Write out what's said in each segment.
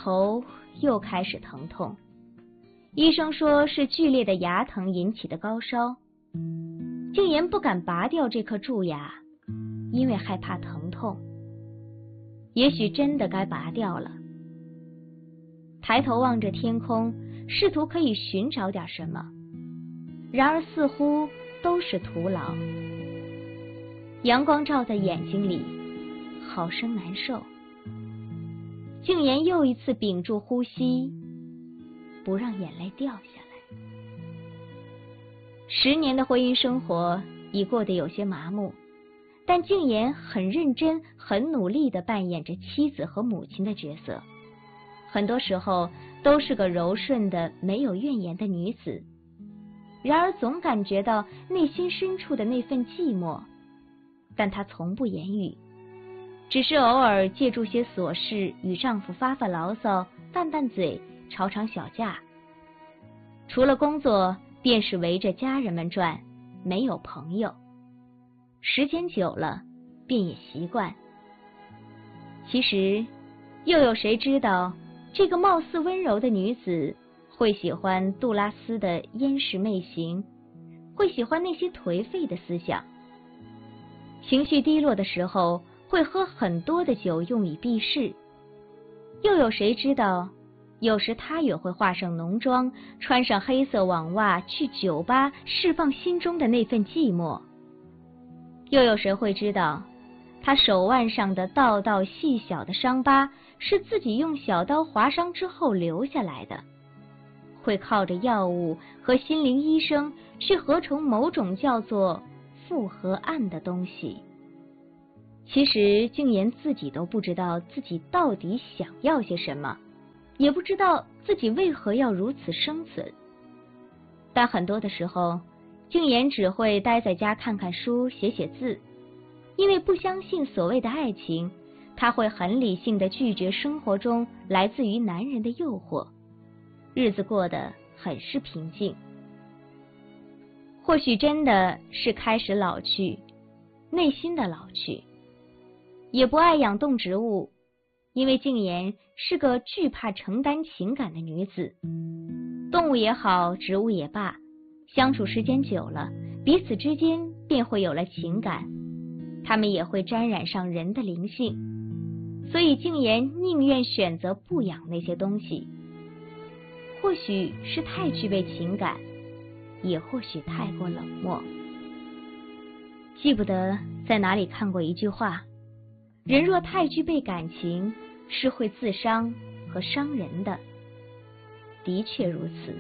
头又开始疼痛，医生说是剧烈的牙疼引起的高烧。静言不敢拔掉这颗蛀牙，因为害怕疼痛。也许真的该拔掉了。抬头望着天空，试图可以寻找点什么，然而似乎都是徒劳。阳光照在眼睛里，好生难受。静言又一次屏住呼吸，不让眼泪掉下来。10年的婚姻生活已过得有些麻木，但静言很认真、很努力地扮演着妻子和母亲的角色，很多时候都是个柔顺的、没有怨言的女子。然而总感觉到内心深处的那份寂寞，但她从不言语，只是偶尔借助些琐事与丈夫发发牢骚、拌拌嘴、吵吵小架。除了工作，便是围着家人们转，没有朋友。时间久了，便也习惯。其实，又有谁知道，这个貌似温柔的女子会喜欢杜拉斯的烟视媚行，会喜欢那些颓废的思想。情绪低落的时候，会喝很多的酒用以避世。又有谁知道，有时她也会化上浓妆，穿上黑色网袜，去酒吧释放心中的那份寂寞。又有谁会知道，她手腕上的道道细小的伤疤是自己用小刀划伤之后留下来的，会靠着药物和心灵医生去合成某种叫做复合胺的东西。其实静言自己都不知道自己到底想要些什么，也不知道自己为何要如此生存。但很多的时候，静言只会待在家看看书、写写字，因为不相信所谓的爱情，她会很理性地拒绝生活中来自于男人的诱惑，日子过得很是平静。或许真的是开始老去，内心的老去。也不爱养动植物，因为静言是个惧怕承担情感的女子。动物也好，植物也罢，相处时间久了，彼此之间便会有了情感，它们也会沾染上人的灵性，所以静言宁愿选择不养那些东西。或许是太具备情感，也或许太过冷漠。记不得在哪里看过一句话，人若太具备感情，是会自伤和伤人的。的确如此。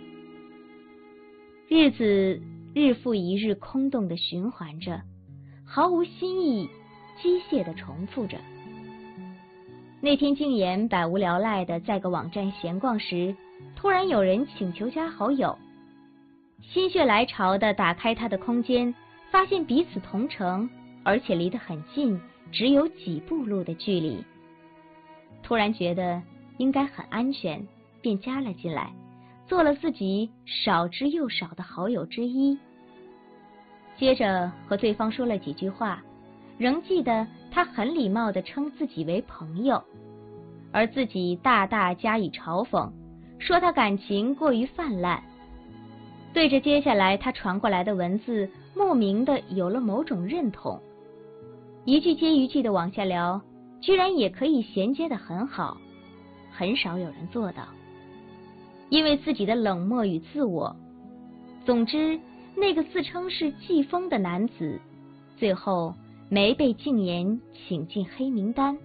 日子日复一日空洞地循环着，毫无新意，机械地重复着。那天静言百无聊赖地在个网站闲逛时，突然有人请求加好友。心血来潮地打开他的空间，发现彼此同城，而且离得很近，只有几步路的距离。突然觉得应该很安全，便加了进来，做了自己少之又少的好友之一。接着和对方说了几句话，仍记得他很礼貌地称自己为朋友，而自己大大加以嘲讽，说他感情过于泛滥。对着接下来他传过来的文字，莫名的有了某种认同。一句接一句的往下聊，居然也可以衔接得很好，很少有人做到。因为自己的冷漠与自我，总之那个自称是季风的男子，最后没被静言请进黑名单。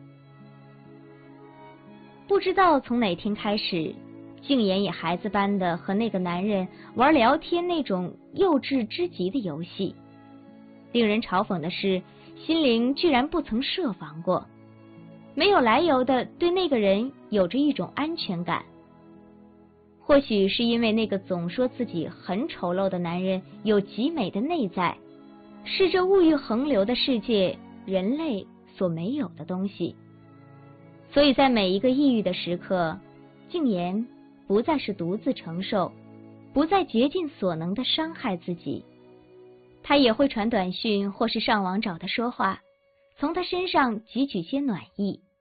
不知道从哪天开始，静言也孩子般的和那个男人玩聊天那种幼稚之极的游戏。令人嘲讽的是，心灵居然不曾设防过，没有来由的对那个人有着一种安全感。或许是因为那个总说自己很丑陋的男人有极美的内在，是这物欲横流的世界人类所没有的东西。所以在每一个抑郁的时刻，静言不再是独自承受，不再竭尽所能的伤害自己。他也会传短讯或是上网找他说话，从他身上汲取些暖意，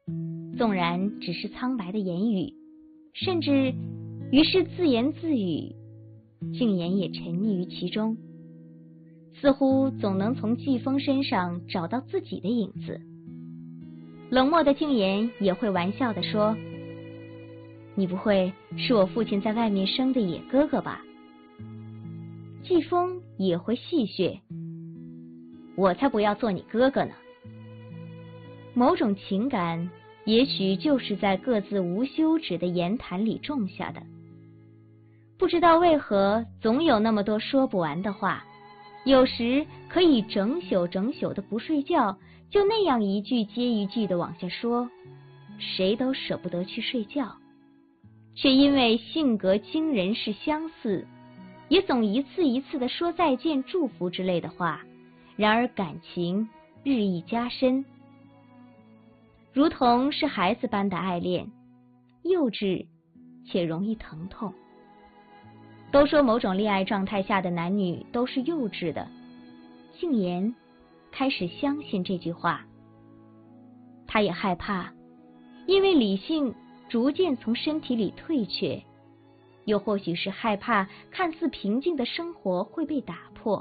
纵然只是苍白的言语，甚至于是自言自语，静言也沉溺于其中，似乎总能从季风身上找到自己的影子。冷漠的静言也会玩笑地说：你不会是我父亲在外面生的野哥哥吧？季风也会戏谑：我才不要做你哥哥呢。某种情感也许就是在各自无休止的言谈里种下的，不知道为何总有那么多说不完的话，有时可以整宿整宿的不睡觉，就那样一句接一句的往下说，谁都舍不得去睡觉，却因为性格惊人是相似，也总一次一次的说再见、祝福之类的话，然而感情日益加深，如同是孩子般的爱恋，幼稚且容易疼痛。都说某种恋爱状态下的男女都是幼稚的，静言开始相信这句话。他也害怕，因为理性逐渐从身体里退却，又或许是害怕看似平静的生活会被打破。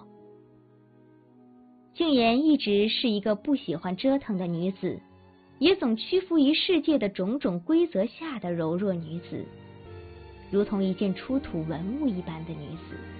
静言一直是一个不喜欢折腾的女子，也总屈服于世界的种种规则下的柔弱女子，如同一件出土文物一般的女子。